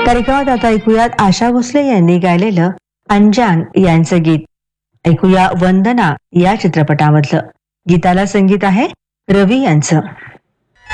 कार्यक्रमात आता ऐकूयात आशा भोसले यांनी गायलेलं अंजान यांचं गीत. ऐकूया वंदना या चित्रपटामधलं. गीताला संगीत आहे रवी यांचं.